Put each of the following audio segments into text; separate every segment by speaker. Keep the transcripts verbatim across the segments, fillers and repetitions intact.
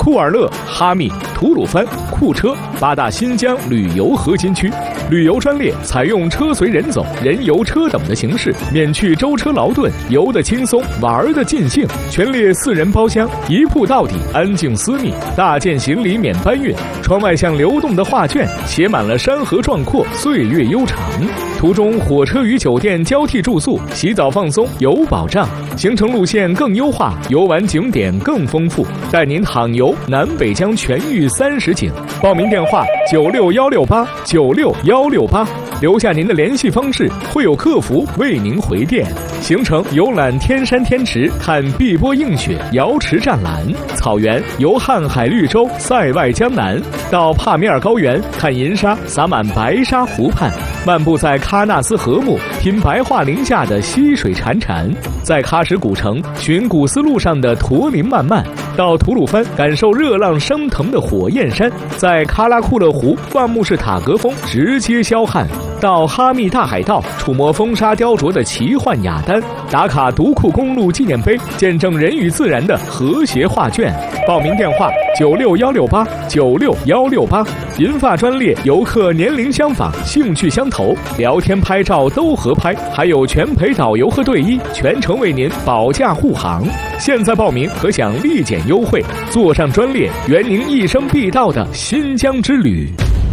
Speaker 1: 库尔勒、哈密、吐鲁番、库车八大新疆旅游核心区。旅游专列采用车随人走、人游车等的形式，免去舟车劳顿，游得轻松，玩得尽兴。全列四人包厢，一铺到底，安静私密，大件行李免搬运。窗外像流动的画卷，写满了山河壮阔，岁月悠长。途中火车与酒店交替住宿，洗澡放松有保障，行程路线更优化，游玩景点更丰富，带您躺游南北疆全域三十景。报名电话九六幺六八九六幺六八，留下您的联系方式，会有客服为您回电。行程游览天山天池，看碧波映雪、瑶池湛蓝；草原游瀚海绿洲、塞外江南；到帕米尔高原看银沙洒满白沙湖畔，漫步在喀纳斯河木，品白桦林下的溪水潺潺；在喀什古城寻古丝路上的驼铃漫漫；到吐鲁番感受热浪升腾的火焰山；在喀拉库勒湖万木式塔格峰直接霄汉；到哈密大海道触摸风沙雕琢的奇幻雅丹；打卡独库公路纪念碑，见证人与自然的和谐画卷。报名电话九六幺六八九六幺六八。银发专列游客年龄相仿，兴趣相投，聊天拍照都合拍，还有全陪导游和队医，全程为您保驾护航。现在报名可享立减优惠，坐上专列，圆您一生必到的新疆之旅。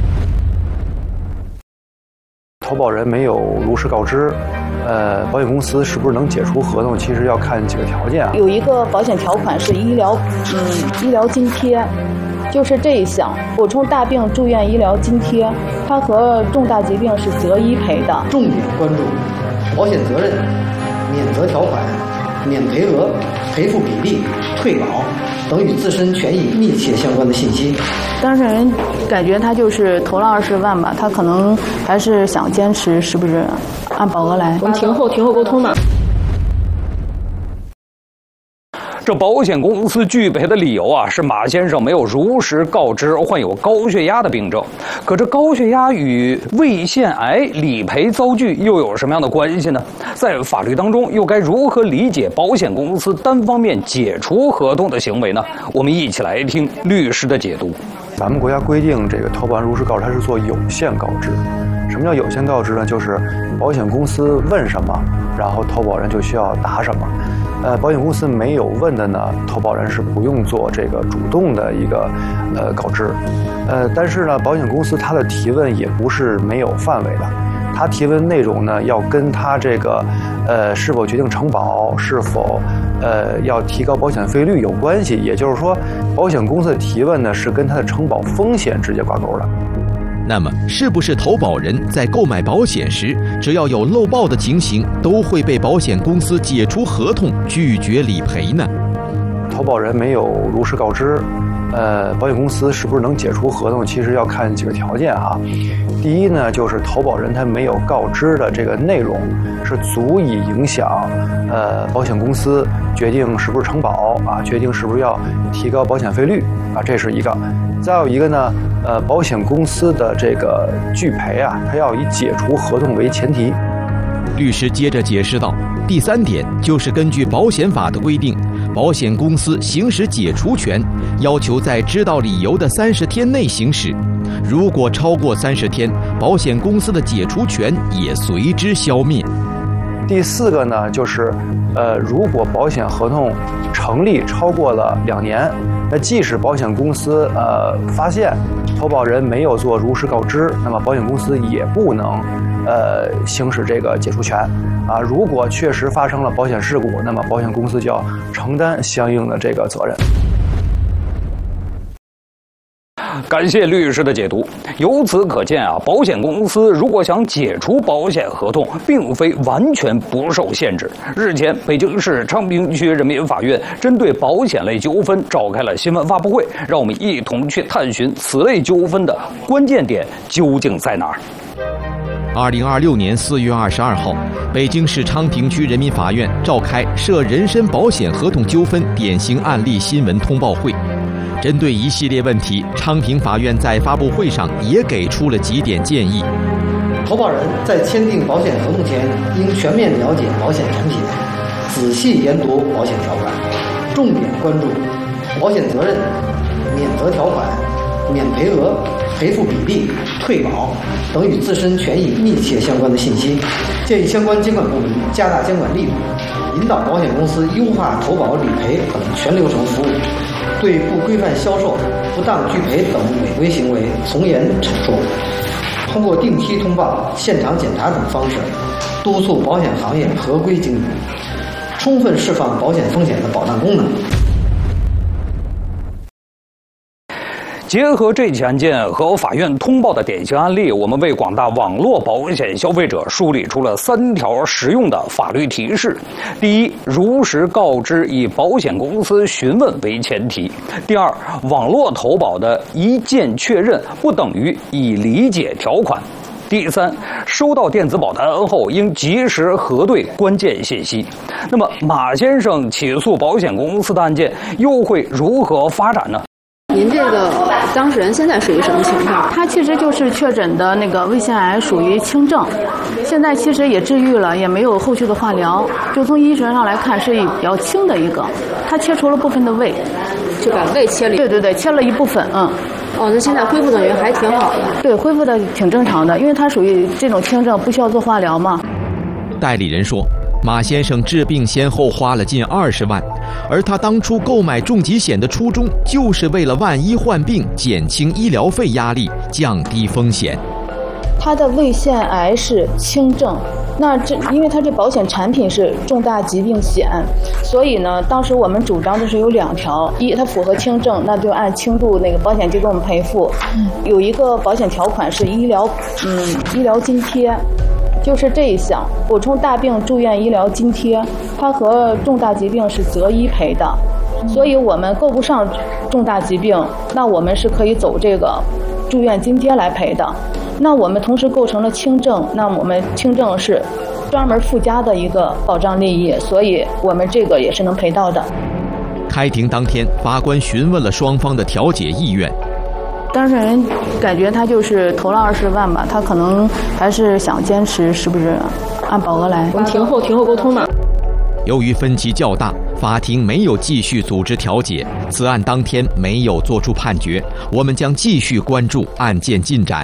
Speaker 2: 投保人没有如实告知，呃，保险公司是不是能解除合同？其实要看几个条件啊。
Speaker 3: 有一个保险条款是医疗，嗯，医疗津贴，就是这一项补充大病住院医疗津贴，它和重大疾病是择一赔的。
Speaker 4: 重点关注保险责任、免责条款、免赔额、赔付比例、退保等与自身权益密切相关的信息。
Speaker 3: 当事人感觉他就是投了二十万吧，他可能还是想坚持，是不是按保额来？
Speaker 5: 我们庭后庭后沟通嘛。
Speaker 6: 这保险公司拒赔的理由啊，是马先生没有如实告知患有高血压的病症。可这高血压与胃腺癌理赔遭拒又有什么样的关系呢？在法律当中又该如何理解保险公司单方面解除合同的行为呢？我们一起来听律师的解读。
Speaker 2: 咱们国家规定，这个投保人如实告知，它是做有限告知。什么叫有限告知呢？就是保险公司问什么，然后投保人就需要答什么。呃，保险公司没有问的呢，投保人是不用做这个主动的一个呃告知。呃，但是呢，保险公司它的提问也不是没有范围的，它提问内容呢要跟它这个呃是否决定承保，是否呃要提高保险费率有关系。也就是说，保险公司的提问呢是跟它的承保风险直接挂钩的。
Speaker 7: 那么，是不是投保人在购买保险时，只要有漏报的情形，都会被保险公司解除合同，拒绝理赔呢？
Speaker 2: 投保人没有如实告知，呃，保险公司是不是能解除合同？其实要看几个条件啊。第一呢，就是投保人他没有告知的这个内容是足以影响呃保险公司决定是不是承保啊，决定是不是要提高保险费率啊，这是一个。再有一个呢，呃，保险公司的这个拒赔啊，它要以解除合同为前提。
Speaker 7: 律师接着解释道，第三点就是根据保险法的规定，保险公司行使解除权，要求在知道理由的三十天内行使。如果超过三十天，保险公司的解除权也随之消灭。
Speaker 2: 第四个呢，就是呃，如果保险合同成立超过了两年，那即使保险公司呃发现投保人没有做如实告知，那么保险公司也不能呃行使这个解除权啊。如果确实发生了保险事故，那么保险公司就要承担相应的这个责任。
Speaker 6: 感谢律师的解读。由此可见啊，保险公司如果想解除保险合同，并非完全不受限制。日前，北京市昌平区人民法院针对保险类纠纷召开了新闻发布会，让我们一同去探寻此类纠纷的关键点究竟在哪儿。
Speaker 7: 二零二六年四月二十二号，北京市昌平区人民法院召开涉人身保险合同纠纷典型案例新闻通报会。针对一系列问题，昌平法院在发布会上也给出了几点建议。
Speaker 4: 投保人在签订保险合同前，应全面了解保险产品，仔细研读保险条款，重点关注保险责任、 免责条款、免赔额、赔付比例、退保等与自身权益密切相关的信息，建议相关监管部门加大监管力度，引导保险公司优化投保、理赔等全流程服务，对不规范销售、不当拒赔等违规行为从严惩处。通过定期通报、现场检查等方式，督促保险行业合规经营，充分释放保险风险的保障功能。
Speaker 6: 结合这起案件和法院通报的典型案例，我们为广大网络保险消费者梳理出了三条实用的法律提示：第一，如实告知以保险公司询问为前提；第二，网络投保的一键确认不等于已理解条款；第三，收到电子保单后应及时核对关键信息。那么，马先生起诉保险公司的案件又会如何发展呢？
Speaker 5: 您这个当事人现在属于什么情况？
Speaker 3: 他其实就是确诊的那个胃腺癌，属于轻症，现在其实也治愈了，也没有后续的化疗。就从医学上来看，是比较轻的一个。他切除了部分的胃，
Speaker 5: 就把胃切了。
Speaker 3: 对对对，切了一部分，嗯。
Speaker 5: 哦，那现在恢复等于还挺好的。
Speaker 3: 对，恢复的挺正常的，因为他属于这种轻症，不需要做化疗嘛。
Speaker 7: 代理人说，马先生治病先后花了近二十万，而他当初购买重疾险的初衷，就是为了万一患病，减轻医疗费压力，降低风险。
Speaker 3: 他的胃腺癌是轻症，那这因为他这保险产品是重大疾病险，所以呢，当时我们主张的是有两条：一，它符合轻症，那就按轻度那个保险就给我们赔付；有一个保险条款是医疗，嗯，医疗津贴。就是这一项补充大病住院医疗津贴，它和重大疾病是择一赔的，所以我们够不上重大疾病，那我们是可以走这个住院津贴来赔的。那我们同时构成了轻症，那我们轻症是专门附加的一个保障利益，所以我们这个也是能赔到的。
Speaker 7: 开庭当天，法官询问了双方的调解意愿。
Speaker 3: 当事人感觉他就是投了二十万吧，他可能还是想坚持，是不是按保额来？
Speaker 5: 我们庭后庭后沟通嘛。
Speaker 7: 由于分歧较大，法庭没有继续组织调解，此案当天没有作出判决。我们将继续关注案件进展。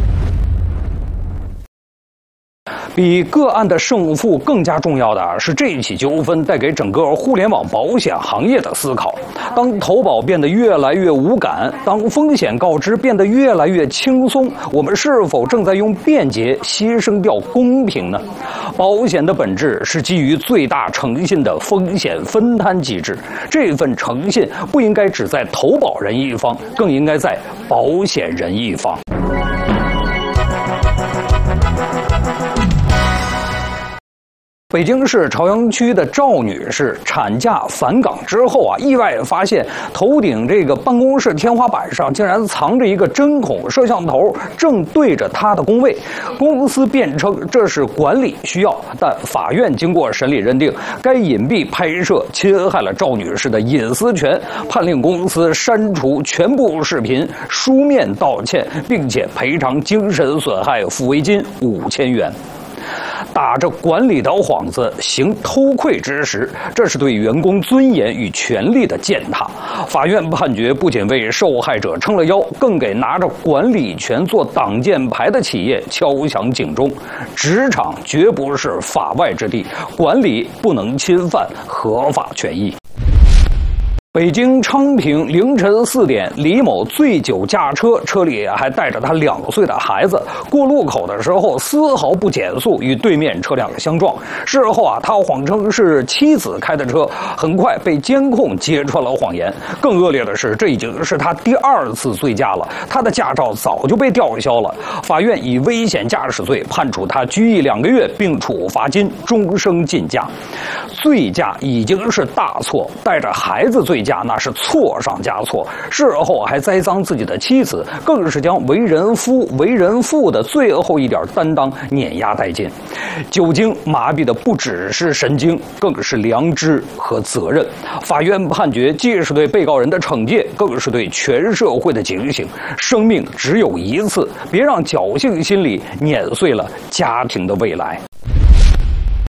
Speaker 6: 比个案的胜负更加重要的是这起纠纷带给整个互联网保险行业的思考。当投保变得越来越无感，当风险告知变得越来越轻松，我们是否正在用便捷牺牲掉公平呢？保险的本质是基于最大诚信的风险分摊机制，这份诚信不应该只在投保人一方，更应该在保险人一方。北京市朝阳区的赵女士产假返岗之后啊，意外发现头顶这个办公室天花板上竟然藏着一个针孔摄像头，正对着她的工位。公司辩称这是管理需要，但法院经过审理认定，该隐蔽拍摄侵害了赵女士的隐私权，判令公司删除全部视频，书面道歉，并且赔偿精神损害抚慰金五千元。打着管理的幌子行偷窥之实，这是对员工尊严与权利的践踏。法院判决不仅为受害者撑了腰，更给拿着管理权做挡箭牌的企业敲响警钟：职场绝不是法外之地，管理不能侵犯合法权益。北京昌平凌晨四点，李某醉酒驾车，车里还带着他两岁的孩子。过路口的时候丝毫不减速，与对面车辆相撞。事后啊，他谎称是妻子开的车，很快被监控揭穿了谎言。更恶劣的是，这已经是他第二次醉驾了，他的驾照早就被吊销了。法院以危险驾驶罪判处他拘役两个月，并处罚金，终生禁驾。醉驾已经是大错，带着孩子醉驾那是错上加错，事后还栽赃自己的妻子，更是将为人夫为人父的最后一点担当碾压殆尽。酒精麻痹的不只是神经，更是良知和责任。法院判决既是对被告人的惩戒，更是对全社会的警醒。生命只有一次，别让侥幸心理碾碎了家庭的未来。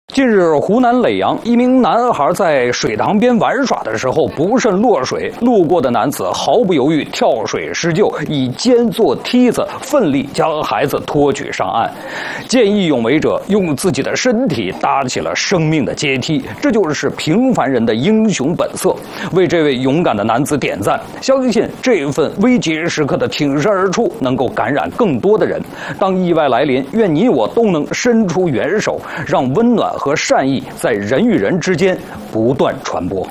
Speaker 6: 近日，湖南耒阳一名男孩在水塘边玩耍的时候不慎落水，路过的男子毫不犹豫跳水施救，以肩做梯子，奋力将孩子托举上岸。见义勇为者用自己的身体搭起了生命的阶梯，这就是平凡人的英雄本色。为这位勇敢的男子点赞，相信这份危急时刻的挺身而出能够感染更多的人。当意外来临，愿你我都能伸出援手，让温暖和善意在人与人之间不断传播。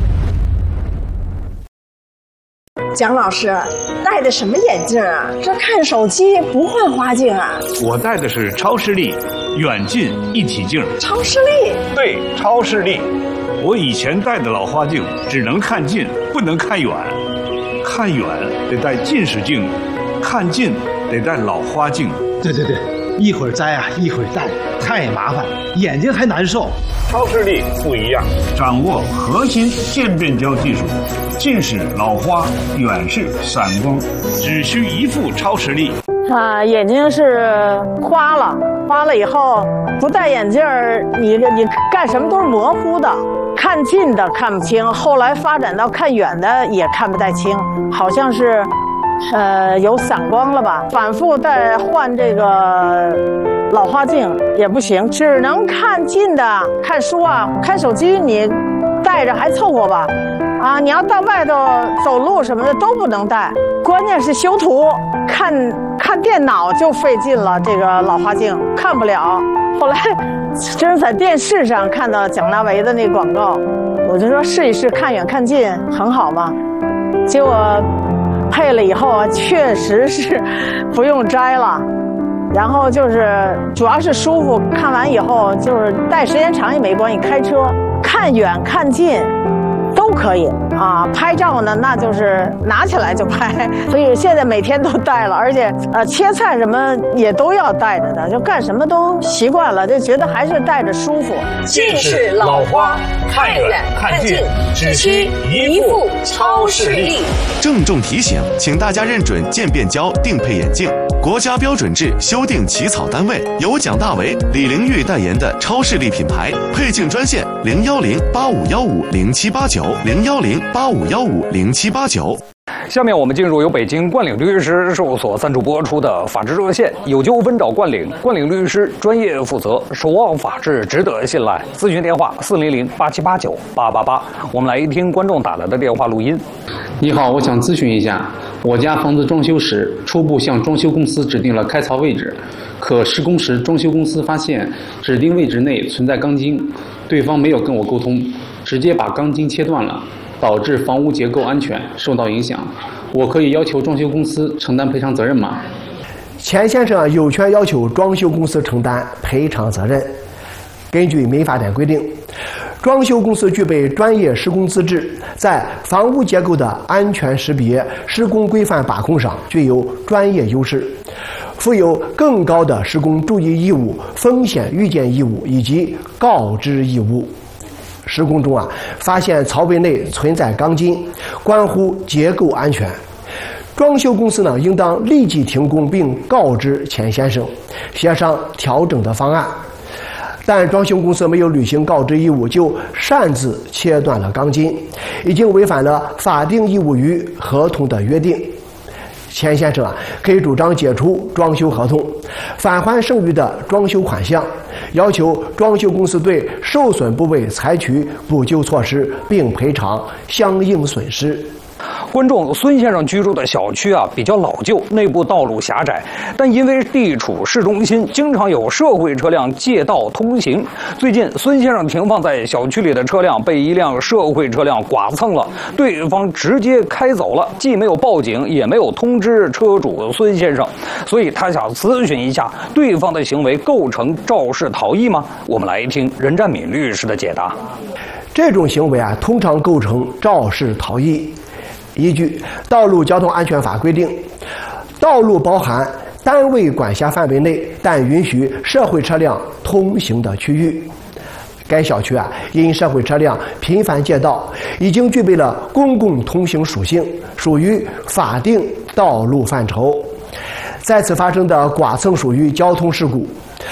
Speaker 8: 蒋老师戴的什么眼镜啊？这看手机不换花镜啊？
Speaker 9: 我戴的是超视力远近一体镜。
Speaker 8: 超视力？
Speaker 9: 对，超视力。我以前戴的老花镜只能看近，不能看远。看远得戴近视镜，看近得戴老花镜。
Speaker 10: 对对对。一会儿摘啊，一会儿戴，太麻烦，眼睛还难受。
Speaker 9: 超视力不一样，掌握核心渐变焦技术，近视、老花、远视、散光，只需一副超视力。
Speaker 8: 啊，眼睛是花了，花了以后不戴眼镜儿，你你干什么都是模糊的，看近的看不清，后来发展到看远的也看不太清，好像是。呃，有散光了吧？反复戴换这个老花镜也不行，只能看近的。看书啊，看手机你戴着还凑合吧？啊，你要到外头走路什么的都不能戴。关键是修图，看看电脑就费劲了，这个老花镜看不了。后来真是在电视上看到蒋大为的那广告，我就说试一试，看远看近很好嘛。结果。配了以后啊，确实是不用摘了，然后就是主要是舒服。看完以后就是戴时间长也没关系，开车看远看近都可以啊。拍照呢，那就是拿起来就拍，所以现在每天都戴了，而且呃切菜什么也都要戴着的，就干什么都习惯了，就觉得还是戴着舒服。
Speaker 1: 近视、老花，看远看近，只需一副超视力。
Speaker 11: 郑重提醒，请大家认准渐变焦定配眼镜，国家标准制修订起草单位由蒋大为、李玲玉代言的超视力品牌，配镜专线零幺零八五幺五零七八九零幺零八五幺五零七八九。
Speaker 6: 下面我们进入由北京冠岭律师事务所赞助播出的法治热线，有纠纷找冠岭，冠岭律师专业负责，守望法治，值得信赖。咨询电话四零零八七八九八八八。我们来一听观众打来的电话录音。
Speaker 12: 你好，我想咨询一下，我家房子装修时初步向装修公司指定了开槽位置，可施工时装修公司发现指定位置内存在钢筋，对方没有跟我沟通，直接把钢筋切断了，导致房屋结构安全受到影响，我可以要求装修公司承担赔偿责任吗？
Speaker 13: 钱先生有权要求装修公司承担赔偿责任。根据民法典规定，装修公司具备专业施工资质，在房屋结构的安全识别、施工规范把控上具有专业优势，负有更高的施工注意义务、风险预见义务以及告知义务。施工中啊，发现槽位内存在钢筋，关乎结构安全，装修公司呢应当立即停工并告知钱先生，协商调整的方案。但装修公司没有履行告知义务，就擅自切断了钢筋，已经违反了法定义务与合同的约定。钱先生啊，可以主张解除装修合同，返还剩余的装修款项，要求装修公司对受损部位采取补救措施，并赔偿相应损失。
Speaker 6: 观众孙先生居住的小区啊比较老旧，内部道路狭窄，但因为地处市中心，经常有社会车辆借道通行。最近，孙先生停放在小区里的车辆被一辆社会车辆剐蹭了，对方直接开走了，既没有报警，也没有通知车主孙先生，所以他想咨询一下，对方的行为构成肇事逃逸吗？我们来听任占敏律师的解答。
Speaker 13: 这种行为啊，通常构成肇事逃逸。依据《道路交通安全法》规定，道路包含单位管辖范围内但允许社会车辆通行的区域。该小区啊，因社会车辆频繁借道，已经具备了公共通行属性，属于法定道路范畴。在此发生的剐蹭属于交通事故。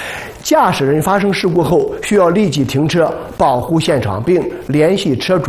Speaker 13: 驾驶人发生事故后需要立即停车保护现场，并联系车主